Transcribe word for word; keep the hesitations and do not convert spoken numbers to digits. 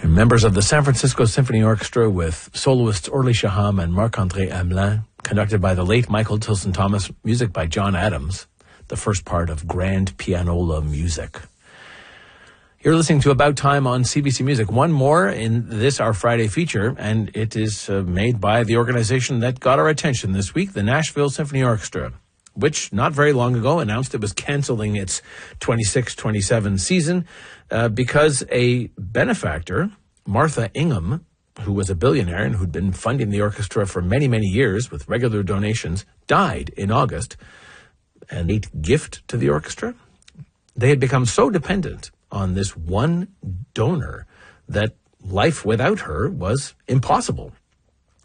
And members of the San Francisco Symphony Orchestra with soloists Orly Shaham and Marc-André Hamelin, conducted by the late Michael Tilson Thomas, music by John Adams, the first part of Grand Pianola Music. You're listening to About Time on C B C Music. One more in this, our Friday feature, and it is uh, made by the organization that got our attention this week, the Nashville Symphony Orchestra, which not very long ago announced it was canceling its twenty-six twenty-seven season uh, because a benefactor, Martha Ingham, who was a billionaire and who'd been funding the orchestra for many, many years with regular donations, died in August. And a gift to the orchestra. They had become so dependent on this one donor that life without her was impossible.